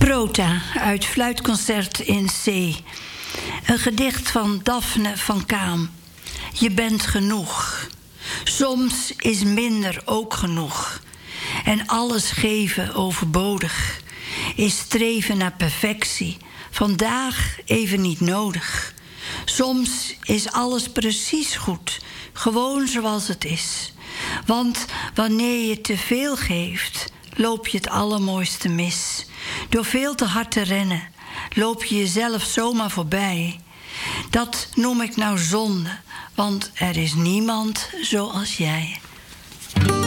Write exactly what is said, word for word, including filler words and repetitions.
Prota uit Fluitconcert in C. Een gedicht van Daphne van Kaam. Je bent genoeg. Soms is minder ook genoeg. En alles geven overbodig. Is streven naar perfectie vandaag even niet nodig. Soms is alles precies goed, gewoon zoals het is. Want wanneer je te veel geeft, loop je het allermooiste mis. Door veel te hard te rennen, loop je jezelf zomaar voorbij. Dat noem ik nou zonde, want er is niemand zoals jij.